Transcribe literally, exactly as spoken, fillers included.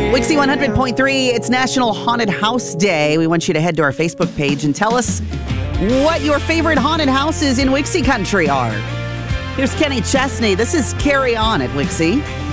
Wixie one hundred point three, it's National Haunted House Day. We want you to head to our Facebook page and tell us what your favorite haunted houses in Wixie country are. Here's Kenny Chesney. This is Carry On at Wixie.